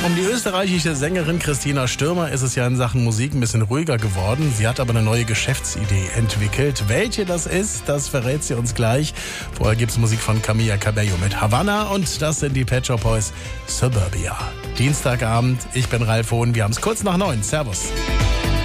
Um die österreichische Sängerin Christina Stürmer ist es ja in Sachen Musik ein bisschen ruhiger geworden. Sie hat aber eine neue Geschäftsidee entwickelt. Welche das ist, das verrät sie uns gleich. Vorher gibt's Musik von Camila Cabello mit Havana und das sind die Pet Shop Boys Suburbia. Dienstagabend, ich bin Ralf Hohn, wir haben's kurz nach 9. Servus.